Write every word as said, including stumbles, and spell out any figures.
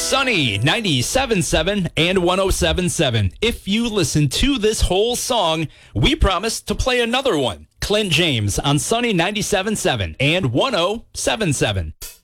Sunny ninety-seven point seven and one oh seven point seven. If you listen to this whole song, we promise to play another one. Clint James on Sunny ninety-seven point seven and one oh seven point seven.